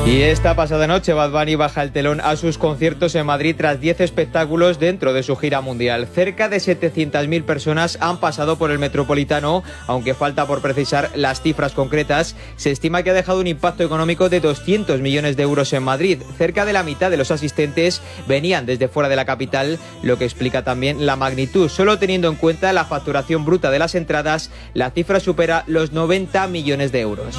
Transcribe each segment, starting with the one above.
Y esta pasada noche Bad Bunny baja el telón a sus conciertos en Madrid tras 10 espectáculos dentro de su gira mundial. Cerca de 700.000 personas han pasado por el Metropolitano, aunque falta por precisar las cifras concretas. Se estima que ha dejado un impacto económico de 200 millones de euros en Madrid. Cerca de la mitad de los asistentes venían desde fuera de la capital, lo que explica también la magnitud. Solo teniendo en cuenta la facturación bruta de las entradas, la cifra supera los 90 millones de euros.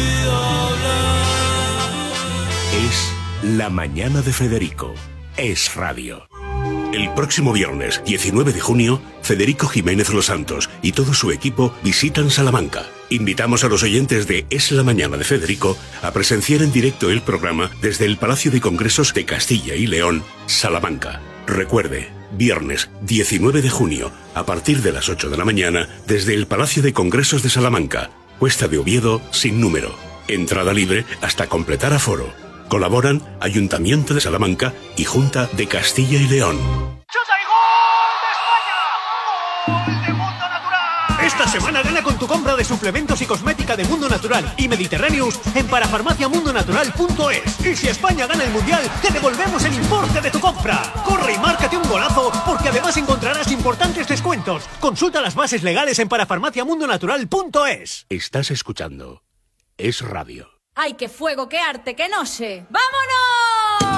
Es La Mañana de Federico. Es Radio. El próximo viernes, 19 de junio, Federico Jiménez Los Santos y todo su equipo visitan Salamanca. Invitamos a los oyentes de Es la Mañana de Federico a presenciar en directo el programa desde el Palacio de Congresos de Castilla y León, Salamanca. Recuerde, viernes 19 de junio, a partir de las 8 de la mañana, desde el Palacio de Congresos de Salamanca, Cuesta de Oviedo, sin número. Entrada libre hasta completar aforo. Colaboran Ayuntamiento de Salamanca y Junta de Castilla y León. Esta semana gana con tu compra de suplementos y cosmética de Mundo Natural y Mediterráneos en parafarmaciamundonatural.es. Y si España gana el Mundial, te devolvemos el importe de tu compra. Corre y márcate un golazo, porque además encontrarás importantes descuentos. Consulta las bases legales en parafarmaciamundonatural.es. Estás escuchando Es Radio. ¡Ay, qué fuego, qué arte, qué noche! ¡Vámonos!